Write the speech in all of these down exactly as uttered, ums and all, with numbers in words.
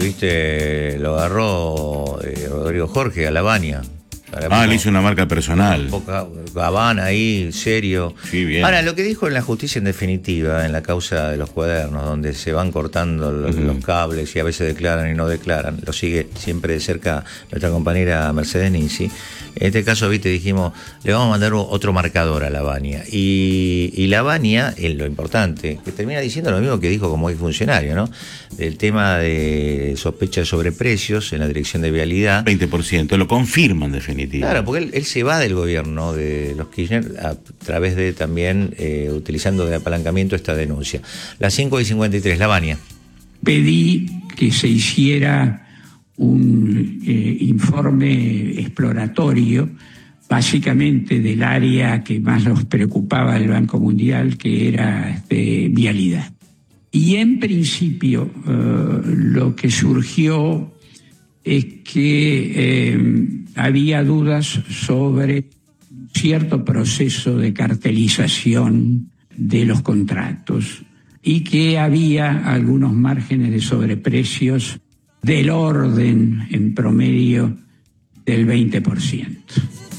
Viste, lo agarró eh, Rodrigo Jorge a Lavagna. Ah, le hizo una marca personal. Poca Habana ahí, serio. Sí, bien. Ahora, lo que dijo en la justicia en definitiva, en la causa de los cuadernos, donde se van cortando los, uh-huh. los cables y a veces declaran y no declaran, lo sigue siempre de cerca nuestra compañera Mercedes Ninzi. En este caso, viste, dijimos, le vamos a mandar otro marcador a Lavagna. Y, y Lavagna, es lo importante, que termina diciendo lo mismo que dijo como ex funcionario, ¿no? Del tema de sospecha de sobreprecios en la dirección de vialidad. veinte por ciento, lo confirman definitivamente. Claro, porque él, él se va del gobierno de los Kirchner a través de también, eh, utilizando de apalancamiento esta denuncia. Las cinco y cincuenta y tres, Lavagna. Pedí que se hiciera un eh, informe exploratorio, básicamente del área que más nos preocupaba del Banco Mundial, que era de vialidad. Y en principio eh, lo que surgió es que eh, había dudas sobre cierto proceso de cartelización de los contratos y que había algunos márgenes de sobreprecios del orden, en promedio, del veinte por ciento.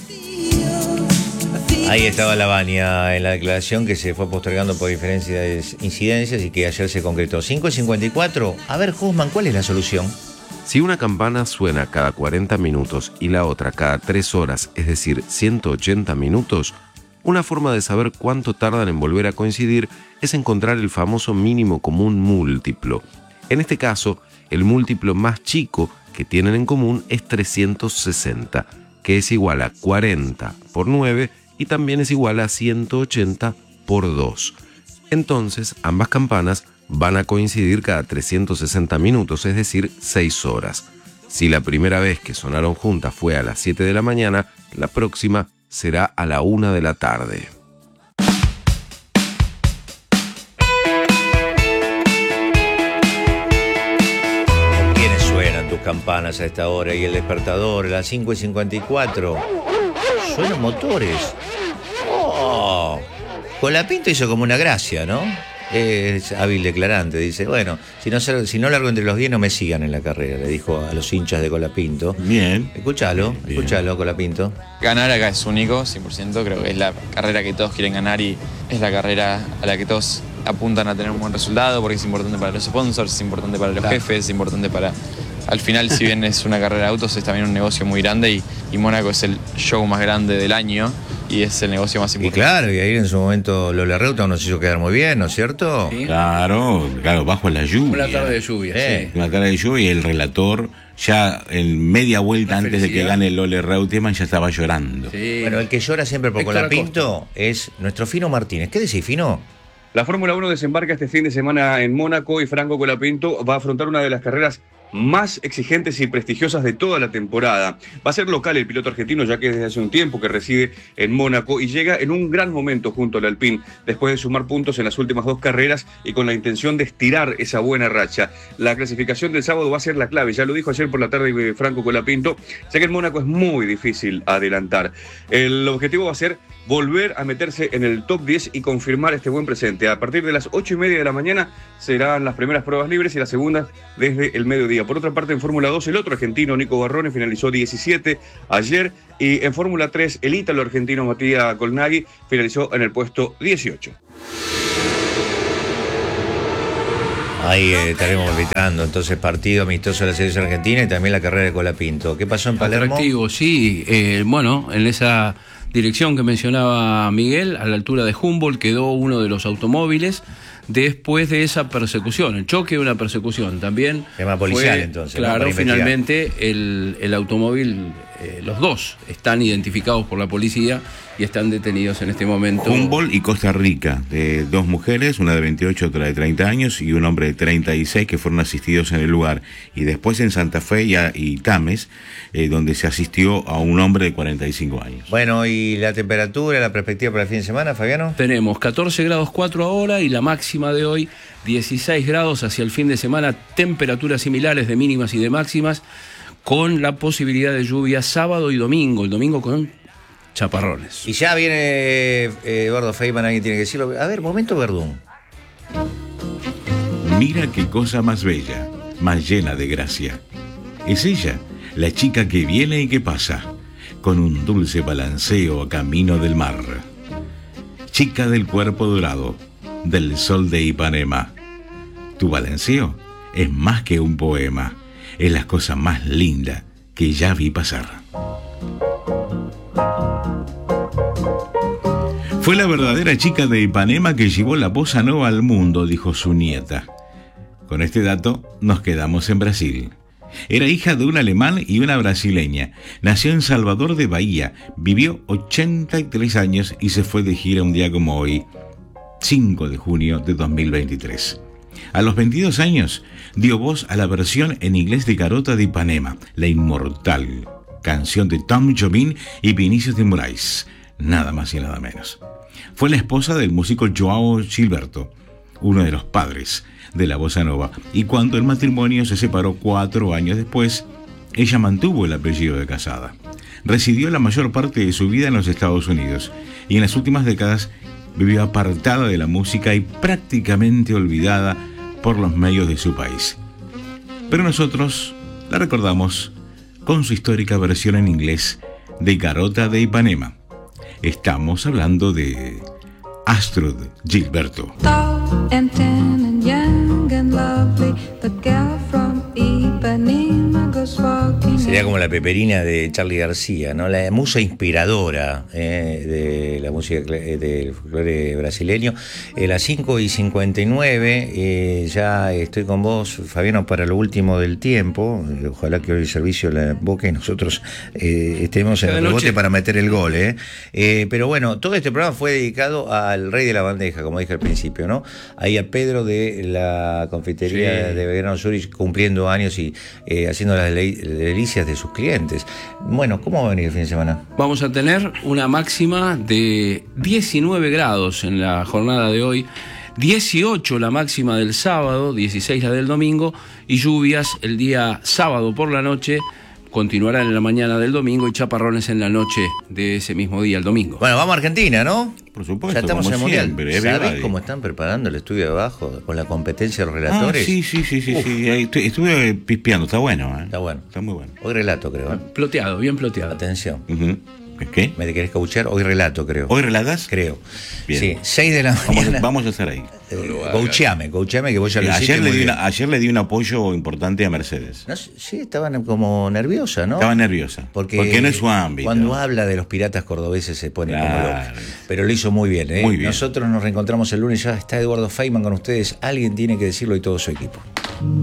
Ahí estaba Lavagna en la declaración que se fue postergando por diferentes incidencias y que ayer se concretó. cinco y cincuenta y cuatro. A ver, Guzmán, ¿cuál es la solución? Si una campana suena cada cuarenta minutos y la otra cada tres horas, es decir, ciento ochenta minutos, una forma de saber cuánto tardan en volver a coincidir es encontrar el famoso mínimo común múltiplo. En este caso, el múltiplo más chico que tienen en común es trescientos sesenta, que es igual a cuarenta por nueve y también es igual a ciento ochenta por dos. Entonces, ambas campanas van a coincidir cada trescientos sesenta minutos, es decir, seis horas. Si la primera vez que sonaron juntas fue a las siete de la mañana, la próxima será a la una de la tarde. ¿Quiénes suenan tus campanas a esta hora? Y el despertador a las cinco y cincuenta y cuatro. Suenan motores. Oh, Colapinto hizo como una gracia, ¿no? Es hábil declarante, dice, bueno, si no, si no largo entre los diez no me sigan en la carrera, le dijo a los hinchas de Colapinto. Bien. Escúchalo, bien. escúchalo, Colapinto. Ganar acá es único, cien por ciento, creo que es la carrera que todos quieren ganar y es la carrera a la que todos apuntan a tener un buen resultado porque es importante para los sponsors, es importante para los claro. jefes, es importante para... Al final, si bien es una carrera de autos, es también un negocio muy grande y, y Mónaco es el show más grande del año y es el negocio más importante. Y claro, y ahí en su momento Lola Reutemann nos hizo quedar muy bien, ¿no es cierto? ¿Sí? Claro, claro, bajo la lluvia. Una tarde de lluvia, eh, sí. Una tarde de lluvia y el relator ya en media vuelta antes de que gane Lola Reutemann ya estaba llorando. Sí. Bueno, el que llora siempre por Colapinto es nuestro Fino Martínez. ¿Qué decís, Fino? La Fórmula uno desembarca este fin de semana en Mónaco y Franco Colapinto va a afrontar una de las carreras más exigentes y prestigiosas de toda la temporada. Va a ser local el piloto argentino, ya que desde hace un tiempo que reside en Mónaco y llega en un gran momento junto al Alpine, después de sumar puntos en las últimas dos carreras y con la intención de estirar esa buena racha. La clasificación del sábado va a ser la clave, ya lo dijo ayer por la tarde Franco Colapinto, ya que en Mónaco es muy difícil adelantar. El objetivo va a ser volver a meterse en el top diez y confirmar este buen presente. A partir de las ocho y media de la mañana serán las primeras pruebas libres y las segundas desde el mediodía. Por otra parte, en Fórmula dos, el otro argentino, Nico Barrone, finalizó diecisiete ayer. Y en Fórmula tres, el ítalo argentino Matías Colnaghi finalizó en el puesto dieciocho. Ahí eh, estaremos gritando, entonces, partido amistoso de la selección argentina y también la carrera de Colapinto. ¿Qué pasó en Palermo? Atractivo, sí. Eh, bueno, en esa dirección que mencionaba Miguel, a la altura de Humboldt, quedó uno de los automóviles después de esa persecución, el choque de una persecución también. Tema policial, fue, entonces. Claro, ¿no? finalmente el, el automóvil, eh, los dos están identificados por la policía y están detenidos en este momento. Humboldt y Costa Rica, de dos mujeres, una de veintiocho, otra de treinta años, y un hombre de treinta y seis que fueron asistidos en el lugar. Y después en Santa Fe y, a, y Tames, eh, donde se asistió a un hombre de cuarenta y cinco años. Bueno, ¿y la temperatura, la perspectiva para el fin de semana, Fabiano? Tenemos catorce grados cuatro ahora y la máxima de hoy dieciséis grados hacia el fin de semana, temperaturas similares de mínimas y de máximas, con la posibilidad de lluvia sábado y domingo, el domingo con chaparrones. Y ya viene eh, Eduardo Feynman, alguien tiene que decirlo. A ver, momento Verdún. Mira qué cosa más bella. más llena de gracia. Es ella, la chica que viene y que pasa, con un dulce balanceo camino del mar. Chica del cuerpo dorado, del sol de Ipanema. Tu balanceo es más que un poema, es la cosa más linda que ya vi pasar. Fue la verdadera chica de Ipanema que llevó la bossa nova al mundo, dijo su nieta. Con este dato nos quedamos en Brasil. Era hija de un alemán y una brasileña. Nació en Salvador de Bahía, vivió ochenta y tres años y se fue de gira un día como hoy, cinco de junio de dos mil veintitrés. A los veintidós años dio voz a la versión en inglés de Garota de Ipanema, la inmortal canción de Tom Jobim y Vinícius de Moraes, nada más y nada menos. Fue la esposa del músico Joao Gilberto, uno de los padres de la bossa nova, y cuando el matrimonio se separó cuatro años después, ella mantuvo el apellido de casada. Residió la mayor parte de su vida en los Estados Unidos y en las últimas décadas vivió apartada de la música y prácticamente olvidada por los medios de su país. Pero nosotros la recordamos con su histórica versión en inglés de Garota de Ipanema. Estamos hablando de Astrud Gilberto. Sería como la Peperina de Charly García, ¿no? La musa inspiradora eh, de la música del folclore brasileño. Eh, las cinco y cincuenta y nueve, eh, ya estoy con vos, Fabiano, para lo último del tiempo. Ojalá que hoy el servicio la boca y nosotros eh, estemos en el rebote para meter el gol. Eh. Eh, pero bueno, todo este programa fue dedicado al rey de la bandeja, como dije al principio, ¿no? Ahí a Pedro de la confitería sí. de Belgrano Sur, cumpliendo años y eh, haciendo las delicias de sus clientes. Bueno, ¿cómo va a venir el fin de semana? Vamos a tener una máxima de diecinueve grados en la jornada de hoy, dieciocho la máxima del sábado, dieciséis la del domingo, y lluvias el día sábado por la noche, continuarán en la mañana del domingo y chaparrones en la noche de ese mismo día, el domingo. Bueno, vamos a Argentina, ¿no? Por supuesto. Ya estamos en el Mundial. Siempre, ¿Sabés cómo están preparando el estudio de abajo con la competencia de los relatores? Ah, sí, sí, sí, sí, sí. Estuve, estuve pispeando, está bueno, ¿eh? Está bueno. Está muy bueno. Hoy relato, creo. ¿eh? Ploteado, bien ploteado. Atención. Uh-huh. ¿Qué? ¿Me querés cauchear? Hoy relato, creo. ¿Hoy relatas? Creo. Bien. Sí, seis de la mañana. Vamos, vamos a estar ahí. Eh, gaucheame, gaucheame que vos ya lo ayer hiciste le muy di bien. una, Ayer le di un apoyo importante a Mercedes. No, sí, estaban como nerviosa, ¿no? Estaba nerviosa. Porque, porque no es su ámbito. Cuando habla de los piratas cordobeses se pone claro. como loco. Pero lo hizo muy bien, ¿eh? Muy bien. Nosotros nos reencontramos el lunes, ya está Eduardo Feynman con ustedes. Alguien tiene que decirlo y todo su equipo.